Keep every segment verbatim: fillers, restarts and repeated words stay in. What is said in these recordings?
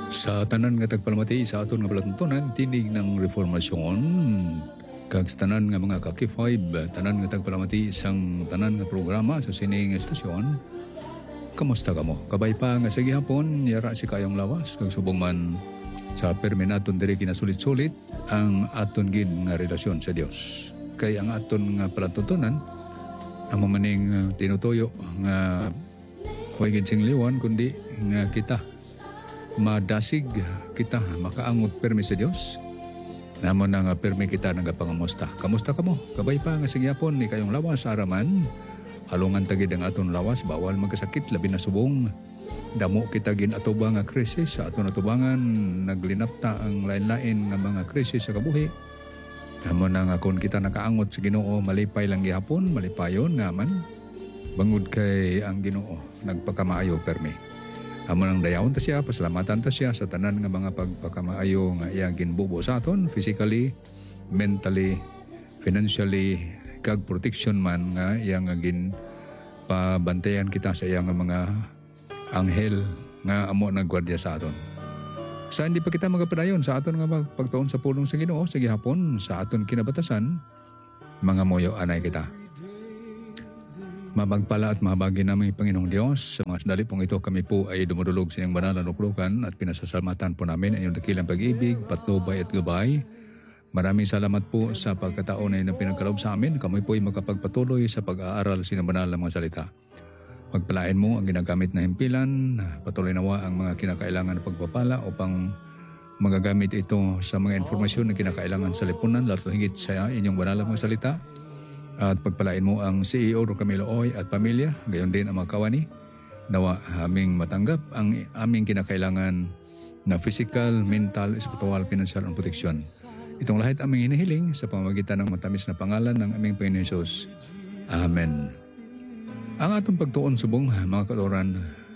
Sa tanan nga tagpalmati sa aton nga palatuntunan tinig ng reformasyon kag sa tanan nga mga kaki five tanan nga tagpalamati isang tanan nga programa sa sining estasyon. Kamusta kamo? Kabay pa nga sa gihapon yara si kayong lawas kag subong man sa perminaton diri kinasulit-sulit ang aton gid nga relasyon sa Dios. Kay ang aton nga palatuntunan amo maning uh, tinutoyo nga huwag gid sing liwan kundi nga kita madasig kita makaangot permi sa Dios. Namo na nga permi kita nagapangamusta. Kamusta kamo? Kabay pa nga sigyapon ni kayong lawas araman. Halungan tagid ang aton lawas bawal magkasakit labi na subong. Damo kita gin atubang nga krisis sa aton atubangan naglinapta ang lain-lain nga mga krisis sa kabuhi. Namo na nga kun kita nakaangot sa Ginoo malipay lang gihapon, malipayon nga man. Bangod kay ang Ginoo nagpakamaayo permi. Amo nang dayawon ta siya, pasalamatan ta siya sa tanan nga mga pagpakamaayo nga iyang ginbubo sa aton, physically, mentally, financially, kag protection man nga iyang gin pabantayan kita sa iyang mga anghel nga amo nagwardya sa aton. Sa hindi pa kita magapadayon sa aton nga pagtuon sa pulong sa Ginoo sa gihapon sa aton kinabatasan, mga moyo anay kita. Mabagpala at mahabagi namin Panginoong Diyos. Sa mga sandali pong ito kami po ay dumudulog sa iyong banal na luklukan at pinasasalamatan po namin ang iyong dakilang pag-ibig, patnubay at gabay. Maraming salamat po sa pagkataon na pinagkaloob sa amin. Kami po ay makapagpatuloy sa pag-aaral sa iyong banal na mga salita. Magpalain mo ang ginagamit na himpilan, patuloy nawa ang mga kinakailangan na pagpapala upang magagamit ito sa mga informasyon na kinakailangan sa lipunan, lalo higit sa inyong banal na mga salita. At pagpalain mo ang C E O Camilo Oy at pamilya, gayon din ang mga kawani. Nawa aming matanggap ang aming kinakailangan na physical, mental, spiritual, financial, and protection. Itong lahat aming hinihiling sa pamamagitan ng matamis na pangalan ng aming Panginoon Hesus. Amen. Ang atong pagtuon subong mga kaloran,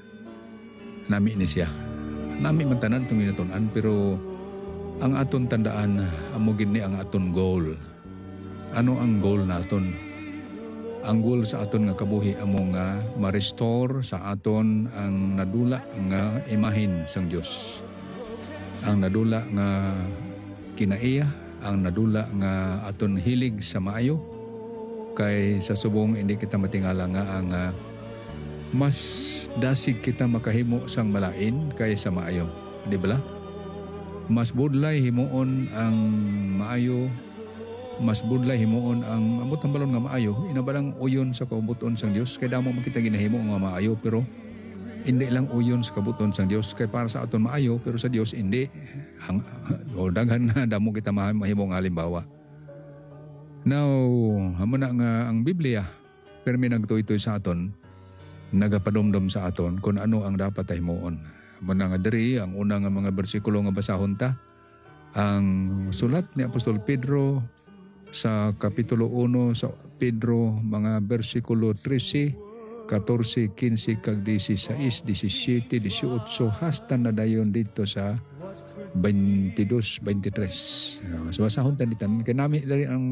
nami ni siya. Nami man tanan itong minutunan, pero ang aton tandaan, amugin ni ang aton goal. Ano ang goal naton? Ang goal sa aton nga kabuhi amo nga ma-restore sa aton ang nadula nga imahin sang Dios. Ang nadula nga kinaiya, ang nadula nga aton hilig sa maayo. Kay sa subong hindi kita matingala nga ang uh, mas dasig kita makahimo sang malain kay sa maayo. Di ba? Mas budlay himuon ang maayo, mas budlay himuon ang amot ng balon nga maayo, inabalang uyon sa kabuton sang Dios. Kay damo makita ginahimo nga maayo, pero hindi lang uyon sa kabuton sang Dios. Kay para sa aton maayo, pero sa Dios hindi. Ang o daghan na damo kita mahimo nga halimbawa. Now, hamo na nga ang Biblia, permi nagtuy-tuy sa aton, nagapadomdom sa aton kung ano ang dapat ay himuon. Hamo na nga diri ang una nga mga bersikulo nga basahon ta, ang sulat ni Apostol Pedro sa Kapitulo one sa Pedro, mga versikulo thirteen, fourteen, fifteen, kag sixteen, seventeen, eighteen, hasta na dayon dito sa twenty-two, twenty-three. So basahon tanitan kay nami dali ang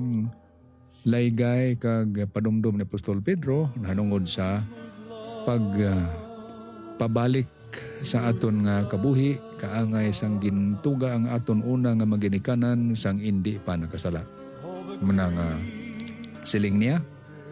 laygay kag padumdum ni Apostol Pedro nanungod sa pag uh, pabalik sa aton nga kabuhi, kaangay sang gintuga ang aton una nga maginikanan sang indi pa nakasala. Manang uh, siling niya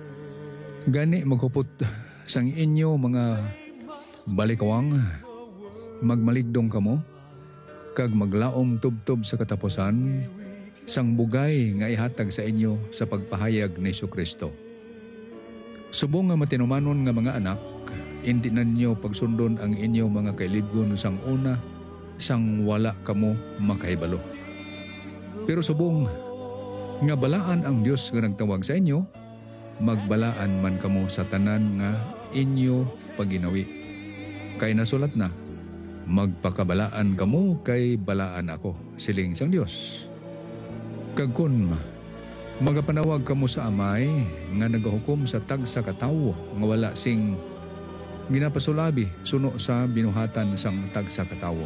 gani maghupot sang inyo mga balikawang, magmaligdong kamo kag maglaom tubtob sa katapusan sang bugay nga ihatag sa inyo sa pagpahayag ni Jesucristo. Subong nga matinumanon nga mga anak, hindi na ninyo pagsundon ang inyo mga kailibgon sang una sang wala kamo makahibalo. Pero subong nga balaan ang Dios nga nagtawag sa inyo, magbalaan man kamo sa tanan nga inyo paginawi. Kay nasulat na, magpakabalaan kamo kay balaan ako, siling sang Dios. Kag kun magapanawag kamo sa amay nga nagahukom sa tagsa ka tawo nga wala sing ginapasulabi suno sa binuhatan sang tagsa ka tawo.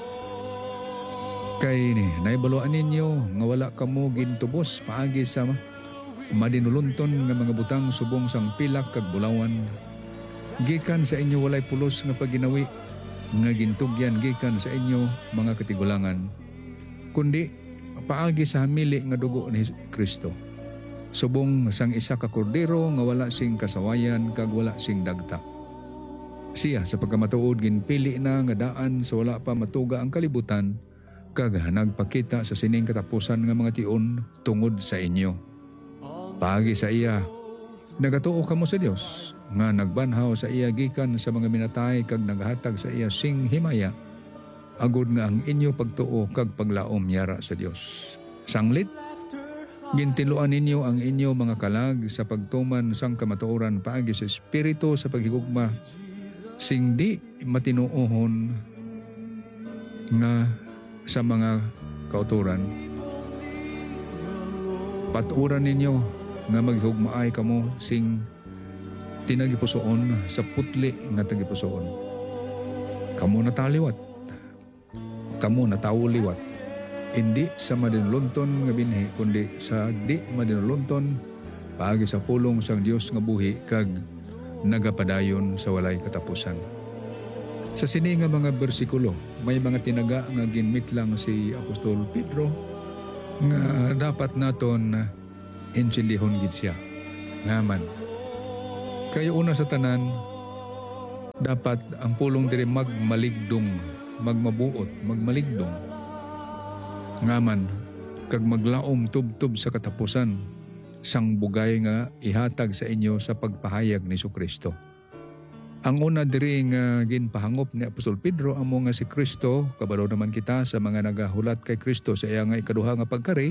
Kay ni naibaluan ninyo nga wala kamo gintubos paagi sa madinulunton nga mga butang subong sang pilak kag bulawan. Gikan sa inyo walay pulos nga paginawi nga gintugyan gikan sa inyo mga katigulangan, kundi paagi sa hamili nga dugo ni Kristo. Subong sang isa ka kordero nga wala sing kasawayan kag wala sing dagta. Siya sa pagkamatuod ginpili na nga daan sa wala pa matuga ang kalibutan kag nagpakita sa sining katapusan nga mga tion tungod sa inyo. Paagi sa iya, nagatuo kamo sa Dios nga nagbanhaw sa iya gikan sa mga minatay kag naghatag sa iya sing himaya agud nga ang inyo pagtuo kag paglaom yara sa Dios. Sanglit, gintiluan ninyo ang inyo mga kalag sa pagtuman sang kamatuoran paagi sa espiritu sa paghigugma sing di matinuohon nga sa mga kauturan. Paturan ninyo nga maghigugmaay kamo sing tinagipusoon sa putli nga tagipusoon. Kamo nataliwat, kamo natawliwat, hindi sa madinulunton nga binhi kundi sa di madinulunton paagi sa pulong sang Dios nga buhi kag nagapadayon sa walay katapusan. Sa sini nga mga bersikulo, may mga tinaga nga ginmit lang si Apostol Pedro nga dapat naton intsindihon gid siya. Ngaman, kayo una sa tanan, dapat ang pulong diri magmaligdong, magmabuot, magmaligdong. Ngaman, kag maglaom tubtub sa katapusan, sang bugay nga ihatag sa inyo sa pagpahayag ni Jesucristo. Ang una diri nga ginpahangop ni Apostol Pedro amo nga si Kristo, kabalo naman kita sa mga nagahulat kay Kristo sa iya nga ikaduha nga pagkari.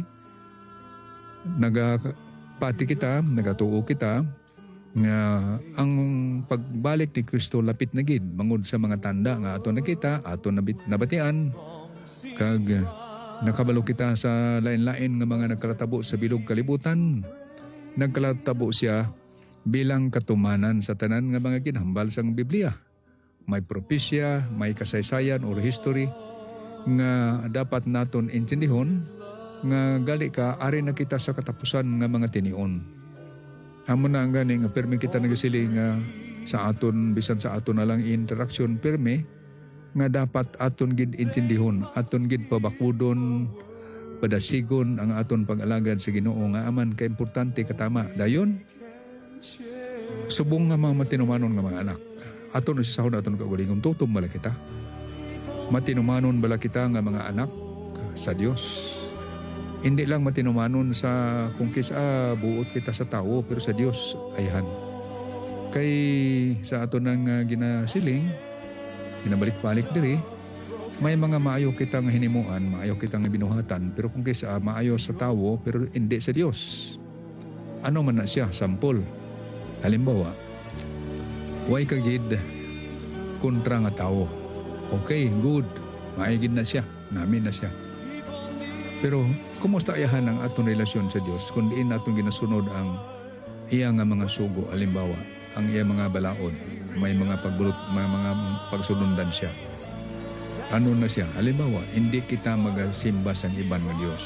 Nagapati kita, nagatuo kita nga ang pagbalik ni Kristo lapit na gid mangod sa mga tanda nga ato nakita, ato nabit, nabatian kag nakabalo kita sa lain-lain nga mga nagkalatabo sa bilog kalibutan. Nagkalatabo siya bilang katumanan sa tanan nga mga ginhambal sang Biblia. May propesya, may kasaysayan or history nga dapat naton intindihon nga gali ka ari na kita sa katapusan nga mga tinion. Amo na ang gani nga permi kita nagasili nga sa aton bisan sa aton na lang interaction permi nga dapat aton gid intindihon, aton gid pabakudon, padasigon ang aton pag-alagad sa Ginoo nga aman ka importante katama. Dayon subong nga mga matinumanon nga mga anak. Aton si sahod aton kaugalingon tutom bala kita. Matinumanon bala kita nga mga anak sa Dios. Hindi lang matinumanon sa kung kisa buot kita sa tao pero sa Dios ayhan. Kay sa aton nang uh, ginasiling, ginabalik-balik diri, may mga maayo kita nga hinimuan, maayo kita nga binuhatan, pero kung kisa maayo sa tao pero hindi sa Dios. Ano man na siya, sampol. Halimbawa, way kagid kontra nga tao. Okay, good. Maigid na siya. Namin na siya. Pero, kumusta ayahan ang atong relasyon sa Diyos kung diin natong ginasunod ang iya nga mga sugo, halimbawa, ang iya mga balaod, may mga pagbulot, may mga pagsunundan siya. Ano na siya? Halimbawa, hindi kita magasimba sa iban ng Diyos.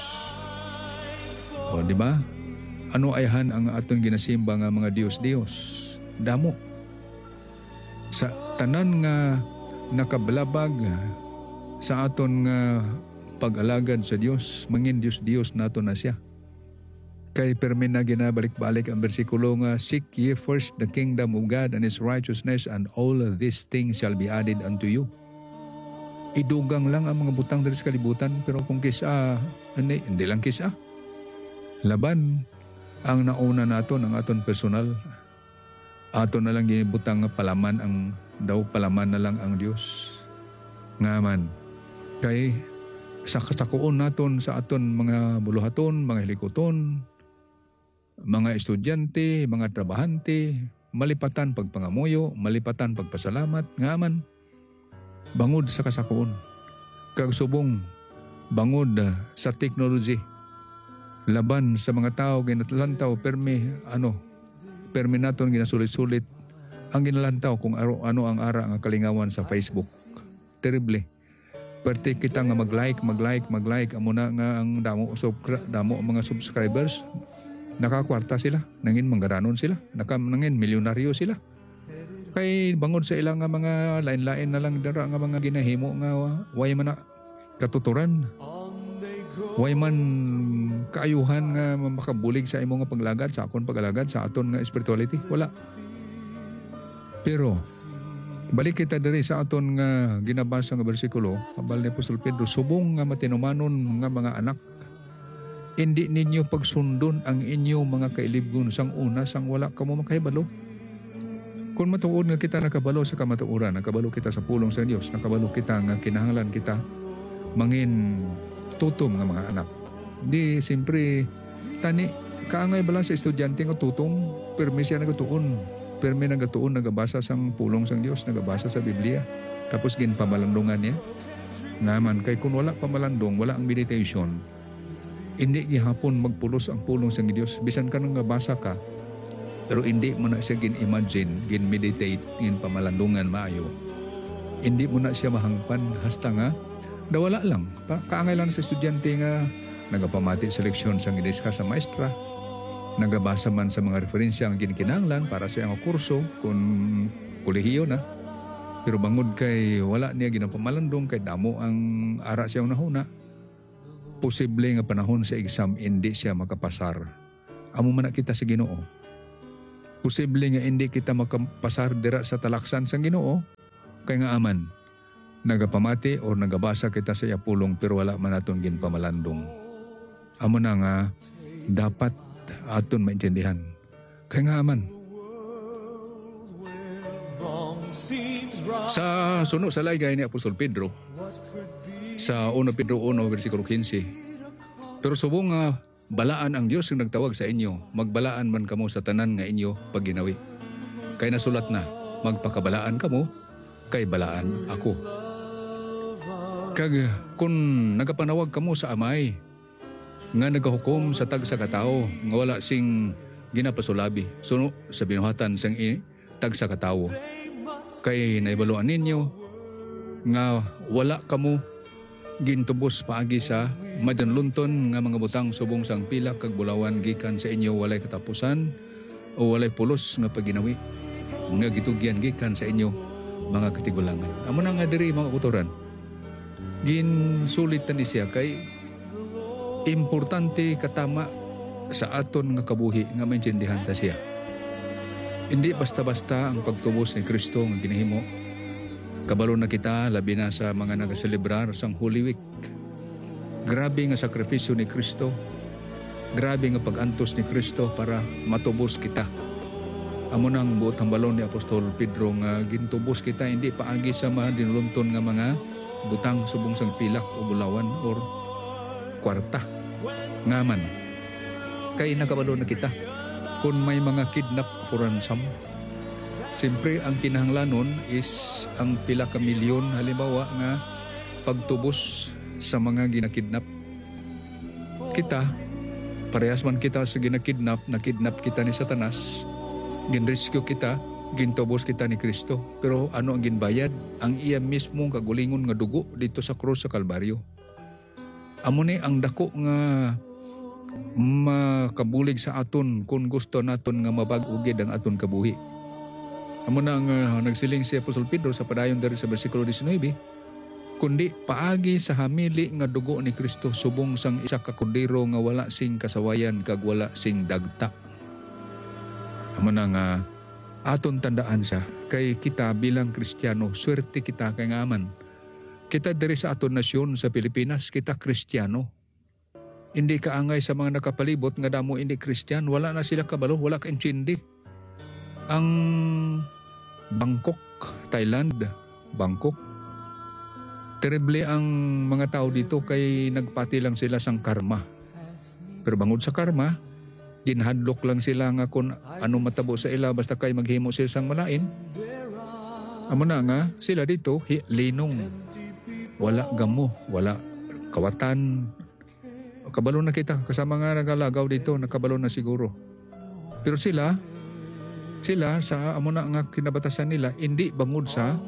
O, di ba? Ano ayahan ang atong ginasimba nga mga Diyos-Diyos? Damo. Sa tanan nga nakabalabag sa aton nga pag-alagad sa Diyos, mangin Diyos-Diyos nato na siya. Kay permin na ginabalik-balik ang bersikulo nga, seek ye first the kingdom of God and His righteousness, and all these things shall be added unto you. Idugang lang ang mga butang dari sa kalibutan, pero kung kisa, hindi, hindi lang kisa. Laban, ang nauna naton ang aton personal. Aton na lang ginibutang nga palaman, ang daw palaman na lang ang Diyos. Ngaman, kay sa kasakuon naton sa aton mga buluhaton, mga hilikoton, mga estudyante, mga trabahante, malipatan pagpangamuyo, malipatan pagpasalamat, ngaman, bangod sa kasakuon. Kag subong, bangod sa technology. Laban sa mga tao, ginatlantaw, permi, ano, permi naton ginasulit-sulit, ang ginalantaw kung ano, ano ang ara ang kalingawan sa Facebook. Terrible. Pwerte kita nga mag-like, mag-like, mag-like, amo na nga ang damo, subscri- damo ang mga subscribers, nakakwarta sila, nangin manggaranon sila, naka, nangin milyonaryo sila. Kay bangod sa ilang nga mga lain-lain na lang dara nga mga ginahimo nga way man na katuturan. Way man kaayuhan nga makabulig sa imo nga paglagad, sa akon paglagad, sa aton nga spirituality. Wala. Pero balik kita diri sa aton nga ginabasa nga bersikulo, kabal ni Apostol Pedro, subong nga matinumanon nga mga anak. Hindi ninyo pagsundon ang inyo mga kailibgon sang una sang wala kamo makahibalo. Kung matuod nga kita nakabalo sa kamatuoran, nakabalo kita sa pulong sa Dios, nakabalo kita nga kinahanglan kita mangin tutom nga mga anak. Di siyempre tani kaangay bala sa estudyante nga tutom, permi siya nagatuon, permi nagatuon nagabasa sang pulong sang Dios, nagabasa sa Biblia. Tapos gin pamalandungan niya. Naman kay kun wala pamalandong, wala ang meditation. Hindi gihapon magpulos ang pulong sang Dios. Bisan ka nang nabasa ka, pero hindi mo na siya gin-imagine, gin-meditate, gin-pamalandungan maayo. Hindi mo na siya mahangpan hasta nga dawala lang. Pa, kaangay lang sa estudyante nga nagapamati sa leksyon sa gidiska sa maestra, nagabasa man sa mga referensya ang ginkinanglan para sa iyang kurso kung kolehiyo na. Pero bangod kay wala niya ginapamalandong kay damo ang ara siyang nahuna, posible nga panahon sa exam hindi siya makapasar. Amo man na kita sa Ginoo. Posible nga hindi kita makapasar dira sa talaksan sang Ginoo kay nga aman nagapamati o nagabasa kita sa yapulong pero wala man aton ginpamalandong. Amo na nga dapat aton maintindihan kay nga aman. Sa suno sa laygay ni Apostol Pedro sa una Pedro one versikulo fifteen, pero subong nga balaan ang Diyos ang nagtawag sa inyo, magbalaan man kamo sa tanan nga inyo pagginawi. Kay nasulat na, magpakabalaan kamo, kay balaan ako. Kag kung nagapanawag kamo sa amay, nga nagahukom sa tag sa katao, nga wala sing ginapasulabi, suno sa binuhatan sang i, tag sa katao. Kay naibaluan ninyo, nga wala kamo gintubos paagi sa madanlunton nga mga butang subong sang pila kag bulawan gikan sa inyo walay katapusan o walay pulos nga paginawi nga gitugyan gikan sa inyo mga katigulangan. Amo na nga diri mga kutoran, ginsulit ni siya kay importante katama sa aton nga kabuhi nga maintindihan ta siya. Hindi basta-basta ang pagtubos ni Kristo nga ginahimo. Kabalo na kita, labi na sa mga nagaselebrar sang Holy Week. Grabe nga sakripisyo ni Kristo. Grabe nga pag-antos ni Kristo para matubos kita. Amo nang buot hambalon ni Apostol Pedro nga gintubos kita hindi paagi sa mga dinulunton nga mga butang subong sang pilak o bulawan or kwarta. Ngaman, kay nakabalo na kita kung may mga kidnap o ransom. Siyempre, ang kinahanglanon is ang pila ka milyon halimbawa nga pagtubos sa mga ginakidnap. Kita, parehas man kita sa ginakidnap, nakidnap kita ni Satanas, ginrescue kita, gintubos kita ni Kristo. Pero ano ang ginbayad? Ang iya mismong kagulingon nga dugo dito sa krus sa Kalbaryo. Amo ni ang dako nga makabulig sa aton kung gusto naton nga mabag-ugid ang aton kabuhi. Amo na ang uh, nagsiling si Apostol Pedro sa padayon dari sa bersikulo nineteen, kundi paagi sa hamili nga dugo ni Kristo subong sang isa ka kordero nga wala sing kasawayan kag wala sing dagta. Amo na nga aton tandaan siya kay kita bilang Kristiyano, swerte kita kay ngaman. Kita diri sa aton nasyon sa Pilipinas, kita Kristiyano. Hindi kaangay sa mga nakapalibot nga damo hindi Kristyan, wala na sila kabalo, wala ka intindi. Ang Bangkok, Thailand, Bangkok. Terrible ang mga tao dito kay nagpati lang sila sang karma. Pero bangod sa karma, ginhadlok lang sila nga kung ano matabo sa ila basta kay maghimo sila sang malain. Amo na nga, sila dito, hi, linong. Wala gamo, wala kawatan. Kabalo na kita, kasama nga nagalagaw dito, nakabalo na siguro. Pero sila, sila sa amo na nga kinabatasan nila, hindi bangod sa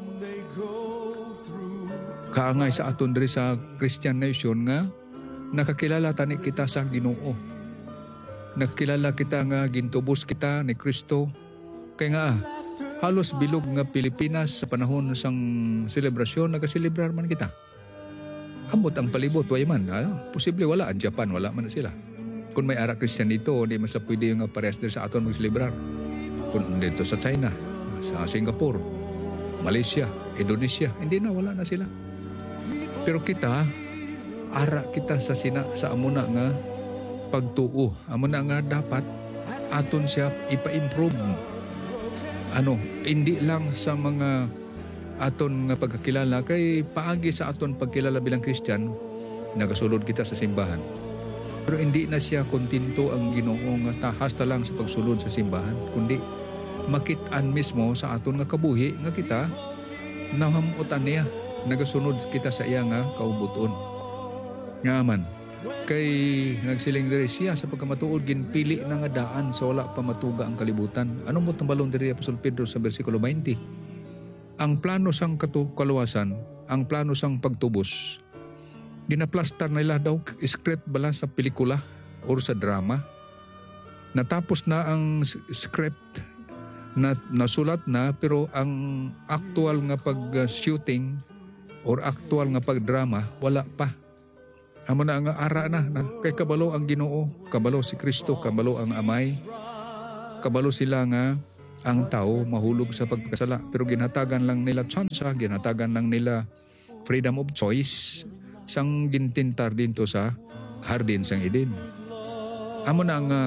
kaangay sa aton diri sa Christian nation nga nakakilala tani kita sa Ginoo. Nakilala kita nga gintubos kita ni Kristo. Kaya nga halos bilog nga Pilipinas sa panahon sang selebrasyon nagaselebrar man kita. Amot ang palibot way man, ha? Posible wala ang Japan, wala man na sila. Kung may ara Christian dito, hindi man sa pwede yung parehas din sa aton magselebrar. Kung dito sa China, sa Singapore, Malaysia, Indonesia, hindi na, wala na sila. Pero kita, ara kita sa sina sa amuna nga pagtuo. Amuna nga dapat aton siya ipa-improve. Ano, hindi lang sa mga aton nga pagkakilala, kay paagi sa aton pagkilala bilang Christian, nagasulod kita sa simbahan. Pero hindi na siya kontinto ang Ginoo nga tahasta lang sa pagsulod sa simbahan, kundi makitaan mismo sa aton nga kabuhi nga kita nahamutan niya, nagasunod kita sa iya nga kaubuton. Nga man, kay nagsiling diri siya sa pagkamatuod ginpili na nga daan sa wala pa matuga ang kalibutan. Anong mo tambalon diri Apostol Pedro sa bersikulo twenty? Ang plano sang katu kaluwasan, ang plano sang pagtubos, ginaplastar nila daw script bala sa pelikula or sa drama. Natapos na ang script na nasulat na, pero ang actual nga pag-shooting or actual nga pag-drama wala pa. Amo na nga ara na, na kay kabalo ang Ginoo, kabalo si Kristo, kabalo ang Amay, kabalo sila nga ang tao mahulog sa pagkasala, pero ginhatagan lang nila tsansa, ginhatagan lang nila freedom of choice sang gintintar dinto sa hardin sang Eden. Amo na nga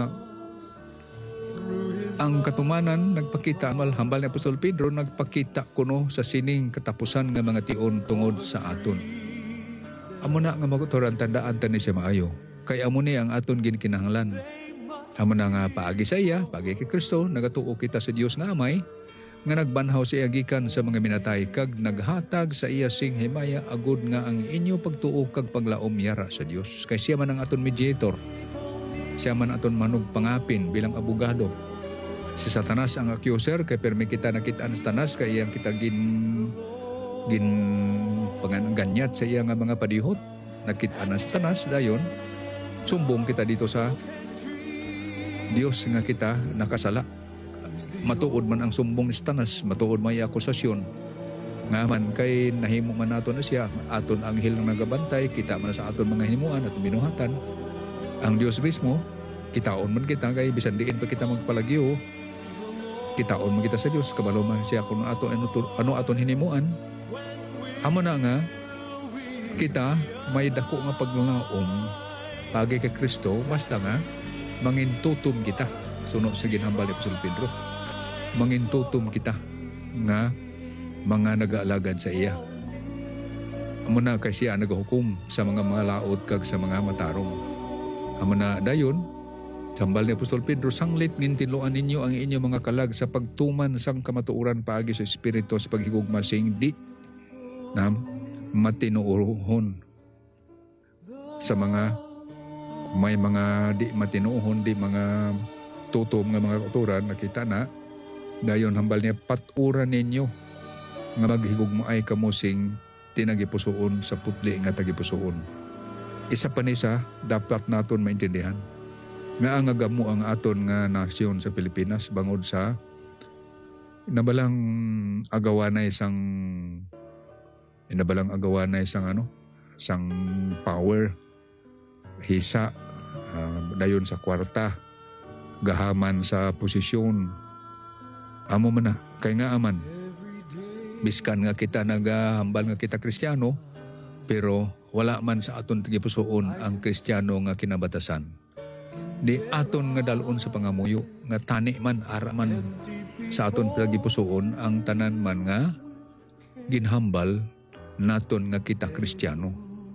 ang katumanan nagpakita, mal hambal ni Apostol Pedro nagpakita kuno sa sining katapusan nga mga tion tungod sa aton. Amo na nga magutoran tandaan tani siya maayo, kay amo ni ang aton ginkinahanglan. Amo na nga paagi sa iya, paagi kay Kristo, nagatuo kita sa Dios nga Amay, nga nagbanhaw sa iya gikan sa mga minatay, kag naghatag sa iya sing himaya agud nga ang inyo pagtuo kag paglaom yara sa Dios. Kay siya man ang aton mediator, siya man aton manug pangapin bilang abogado. Si Satanas ang accuser, kay permi kita nakitaan sa Satanas, kay iyang kita gin gin panganganyat sa iya nga mga padihot. Nakitaan sa Satanas dayon sumbong kita dito sa Dios nga kita nakasala. Matuod man ang sumbong ni Satanas, matuod may akusasyon. Nga man kay nahimo man nato na siya, aton anghel nga nagabantay, kita man sa aton mga himuan at binuhatan. Ang Dios mismo, kitaon man kita, kay bisan diin pa kita magpalagyo, kitaon man kita sa Dios, kabalo man siya kung ato ano, ano aton hinimuan. Amo na nga kita may dako nga paglungaom pagi kay Kristo, basta nga mangintutom kita suno sa ginhambal ni Apostol Pedro. Mangintutom kita nga mga nag-aalagad sa iya. Amo na kay siya nagahukom sa mga malaod kag sa mga matarong. Amo na dayon hambal ni Apostol Pedro, sanglit ngintiloan ninyo ang inyong mga kalag sa pagtuman sang kamatuoran paagi sa Espiritu sa paghigugma sing di na matinuohon sa mga may mga di matinuohon, di mga tutom nga mga kauturan, nakita na dayon hambal niya paturan ninyo nga maghigugma ay kamusing tinagipusoon sa putli nga tagipusoon. Isa pa nisa dapat naton maintindihan nga ang agamo ang aton nga nasyon sa Pilipinas bangod sa inabalang agawanay sang inabalang agawanay sang ano sang power, hisa, uh, dayon sa kwarta, gahaman sa posisyon. Amo man na kay nga aman biskan nga kita nagahambal nga kita Kristiyano, pero wala man sa aton tagipusoon ang Kristiyano nga kinabatasan. Di aton nga dalon sa pangamuyo nga tani man ara man sa aton tagipusoon ang tanan man nga ginhambal naton nga kita Kristiyano.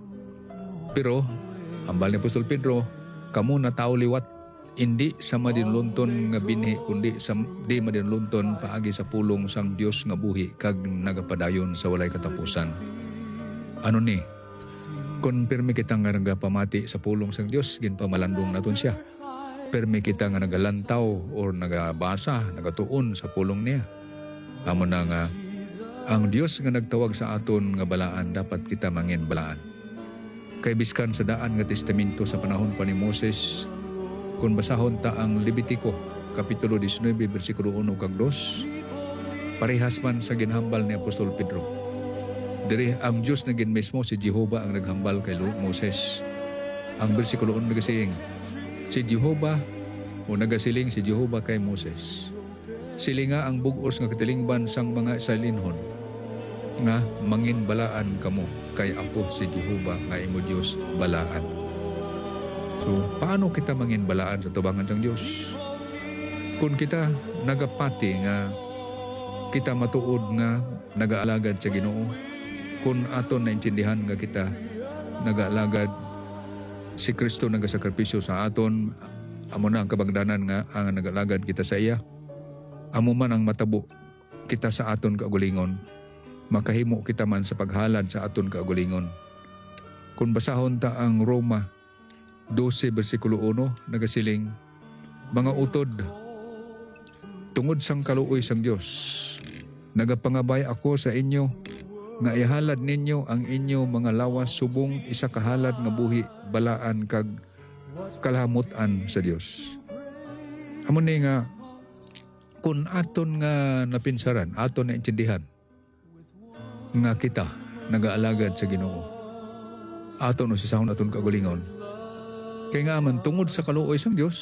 Pero hambal ni Apostol Pedro, kamo na tao liwat, hindi sa madinlunton nga binhi, kundi sa di madinlunton paagi sa pulong sang Dios nga buhi kag nagapadayon sa walay katapusan. Ano ni? Kung permi kita nga nagapamati sa pulong sang Dios, ginpamalandong naton siya. Permi kita nga nagalantaw or nagabasa, nagatuon sa pulong niya. Amo na nga ang Dios nga nagtawag sa aton nga balaan, dapat kita mangin balaan. Kay biskan sa daan nga testamento sa panahon pa ni Moses, kung basahon ta ang Levitico kapitulo nineteen bersikulo one kag two, parehas man sa ginhambal ni Apostol Pedro. Diri ang Diyos na gin mismo si Jehovah ang naghambal kay Moses. Ang bersikulo on nagasiling, si Jehovah o nagasiling si Jehovah kay Moses. Silinga ang bugos nga katilingban sang mga Israelinhon nga mangin balaan kamo kay ako si Jehovah nga imo Dios balaan. So, paano kita mangin balaan sa tubangan sang Dios? Kung kita nagapati nga kita matuod nga nagaalagad sa Ginoo, kung aton naintindihan nga kita nagaalagad si Kristo nagasakripisyo sa aton, amo na ang kabagdanan nga ang nagaalagad kita sa iya. Amo man ang matabo kita sa aton kaugalingon, makahimo kita man sa paghalad sa aton kaugalingon. Kung basahon ta ang Roma twelve bersikulo one nagasiling, mga utod, tungod sang kaluoy sang Dios, nagapangabay ako sa inyo nga ihalad ninyo ang inyo mga lawas subong isa kahalad nga buhi balaan kag kalamutan sa Dios. Amo ni nga kung aton nga napinsaran, aton na intindihan nga kita nagaalagad sa Ginoo, aton o sisahon aton kaugalingon, kay nga man tungod sa kaluoy sang Dios,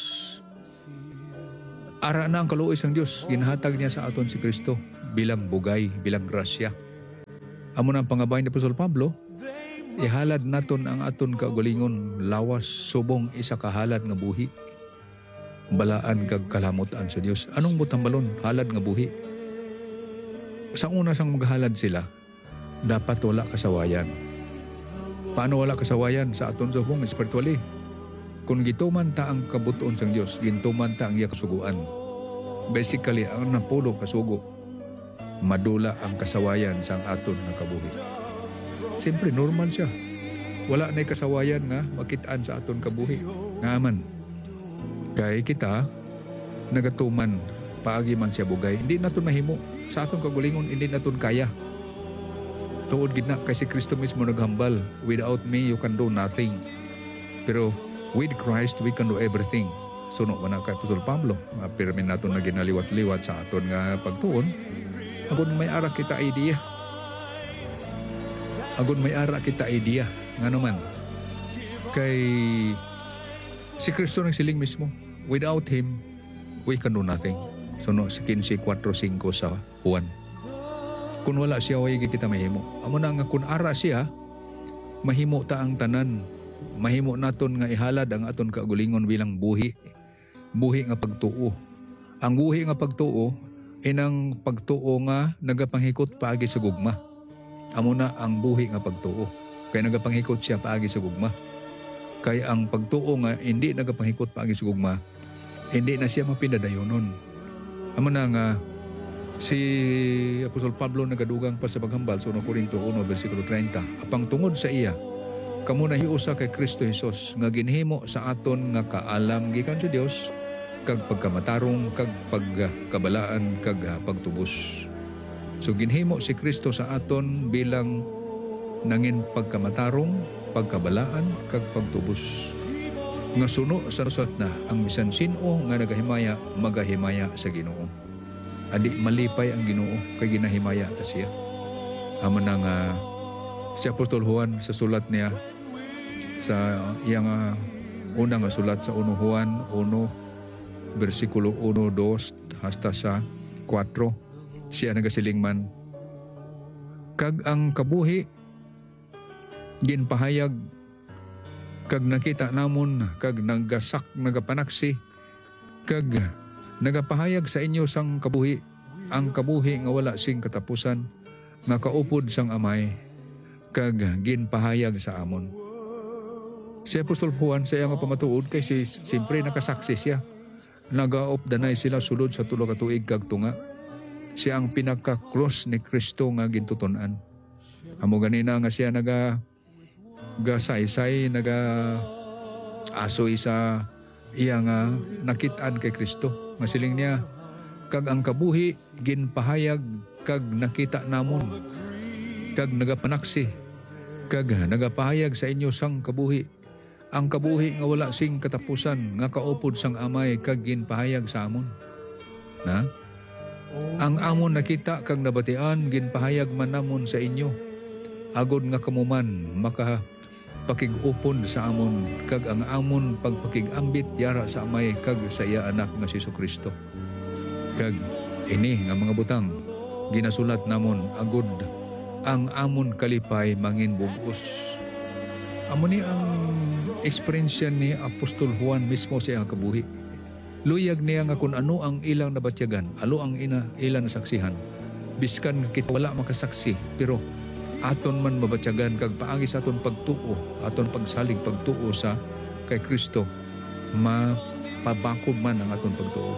ara na ang kaluoy sang Dios, ginhatag niya sa aton si Kristo bilang bugay, bilang grasya. Amo na ang pangabay ni Apostol Pablo, ihalad naton ang aton kaugalingon lawas subong isa kahalad nga buhi balaan kag kalamutan sa Dios. Anong butambalon? Halad nga buhi. Sa una sang maghalad sila, dapat wala kasawayan. Paano wala kasawayan sa aton subong espiritually? Kung gituman ta ang kabutuon sang Dios, gintuman ta ang iya kasuguan. Basically, ang napulo kasugo, madula ang kasawayan sang aton nga kabuhi. Siyempre, normal siya. Wala na'y kasawayan nga makitaan sa aton kabuhi. Nga man, kay kita, nagatuman, paagi man siya bugay, hindi naton mahimo. Sa aton kagulingon, hindi naton kaya. Tuod gid na, kay si Kristo mismo naghambal, without me, you can do nothing. Pero, with Christ, we can do everything. Suno man na kay Apostol Pablo, nga pirmin naton na ginaliwat-liwat sa aton nga pagtuon, agon may ara kita idea. Agon may ara kita idea. Nga naman, kay si Kristo nang siling mismo, without Him, we can do nothing. Suno sa fifteen four five sa Juan. Kung wala siya, way kita mahimo. Amo na nga kung ara siya, mahimo ta ang tanan. Mahimo naton nga ihalad ang aton kaugalingon bilang buhi. Buhi nga pagtuo. Ang buhi nga pagtuo, inang pagtuo nga nagapanghikot paagi sa gugma. Amo na ang buhi nga pagtuo. Kaya nagapanghikot siya paagi sa gugma. Kaya ang pagtuo nga hindi nagapanghikot paagi sa gugma, hindi na siya mapindadayonon. Amo na nga si Apostol Pablo nagadugang pa sa paghambal sa Unang Korinto one bersikulo thirty. Apang tungod sa iya, kamo nahiusa kay Kristo Jesus nga ginhimo sa aton nga kaalam gikan sa Dios, kag pagkamatarong, kag pagkabalaan, kag pagtubos. So ginhimo si Kristo sa aton bilang nangin pagkamatarong, pagkabalaan, kag pagtubos. Nga suno sa rusot na ang bisan sino nga nagahimaya, magahimaya sa Ginoo. Adi malipay ang Ginoo kay ginahimaya ta siya. Amo na nga si Apostol Juan sa sulat niya sa iyang uh, una nga sulat sa Uno Juan one bersikulo one two hasta sa four, siya nagasiling man, kag ang kabuhi ginpahayag kag nakita namon, kag nagasak nagapanaksi, kag nagapahayag sa inyo sang kabuhi, ang kabuhi nga wala sing katapusan, nga kaupod sang amay, kag ginpahayag sa amon. Si Apostol Juan sa iyang pamatuod kay si simpre nakasaksi siya. Nagaopdanay sila sulod sa tulo ka tuig kag tunga. Siya ang pinaka-cross ni Kristo nga gintuton-an. Amo ganina nga siya naga gasaysay, naga asoy sa iyang uh, nakitaan kay Kristo. Nga siling niya, kag ang kabuhi ginpahayag kag nakita namon, kag nagapanaksi, kag nagapahayag sa inyo sang kabuhi. Ang kabuhi nga wala sing katapusan, nga kaupod sang amay, kag ginpahayag sa amon. Na? Ang amon nakita kang nabatian, ginpahayag man namon sa inyo. Agod nga kamuman, maka pakig-upon sa amon, kag ang amon pagpakig-ambit yara sa amay kag sa iya anak nga si Kristo. Kag ini nga mga butang, ginasulat namon agod ang amon kalipay mangin bugos. Amo ni ang experience ni Apostol Juan mismo sa iyang kabuhi. Luyag niya nga kung ano ang ilang nabatyagan, alo ang ina ilang nasaksihan. Biskan nga kita wala makasaksi, pero aton man mabatyagan kag paagi sa aton pagtuo, aton pagsalig pagtuo sa kay Kristo, mapabakod man ang aton pagtuo.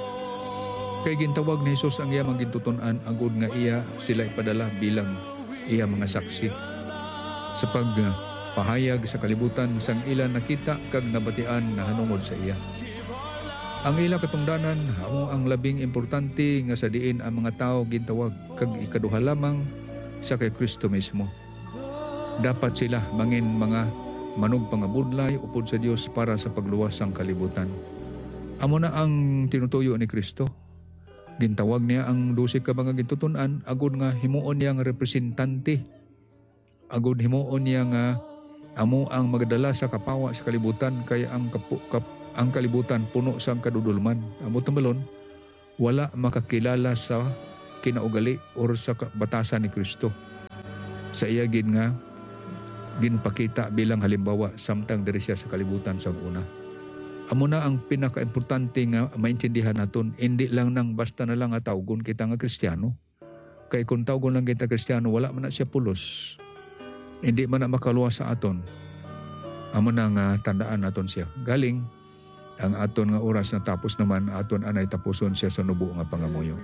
Kay gintawag ni Jesus ang iya magintutunan agud nga iya sila ipadala bilang iya mga saksi sa pagpahayag sa kalibutan sang ila nakita kag nabatian na hanungod sa iya. Ang ila katungdanan amo ang labing importante nga sa diin ang mga tao gintawag kag ikaduha lamang sa kay Kristo mismo. Dapat sila mangin mga manugpangabudlay upod sa Dios para sa pagluwas sang kalibutan. Amo na ang tinutuyo ni Kristo. Gintawag niya ang dose ka mga gintutunan agud nga himuon niya nga representante. Agud himuon niya nga amo ang magdala sa kapawa sa kalibutan kay ang kapu, kap, ang kalibutan puno sang kadudulman. Amo tamalon wala makakilala sa kinaugali or sa batasan ni Kristo. Sa iya gin nga ginpakita bilang halimbawa samtang diri siya sa kalibutan sa una. Amo na ang pinaka-importante nga maintindihan naton, hindi lang nang basta na lang nga tawgon kita nga Kristiyano. Kay kung tawgon lang kita Kristiyano, wala man na siya pulos. Hindi man na makaluwas sa aton. Amo na nga tandaan naton siya. Galing ang aton nga oras na tapos naman, aton anay tapuson siya sa nubo nga pangamuyo.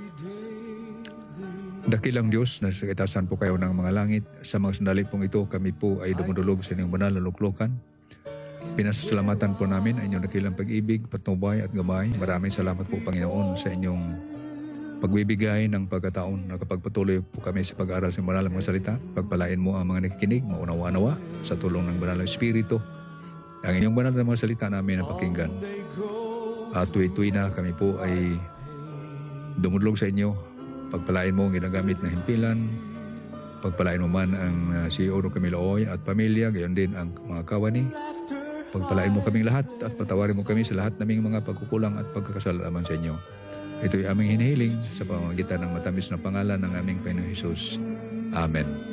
Dakilang Diyos, nasa itasan po kayo ng mga langit. Sa mga sandali pong ito, kami po ay dumudulog sa inyong banal na luklukan. Pinasasalamatan po namin ang inyong dakilang pag-ibig, patnubay at gabay. Maraming salamat po Panginoon sa inyong pagbibigay ng pagkataon na kapag patuloy po kami sa pag-aaral sa banal na mga salita. Pagpalain mo ang mga nakikinig, maunawa-nawa sa tulong ng banal na Espiritu. Ang inyong banal na mga salita namin na pakinggan. At tuwi-tuwi na kami po ay dumudulog sa inyo. Pagpalain mo ang ginagamit na himpilan. Pagpalain mo man ang uh, si Oro Camilo Oy at pamilya, gayon din ang mga kawani. Pagpalain mo kaming lahat at patawarin mo kami sa lahat naming mga pagkukulang at pagkakasalaman sa inyo. Ito'y aming hinihiling sa pamamagitan ng matamis na pangalan ng aming Panginoong Hesus. Amen.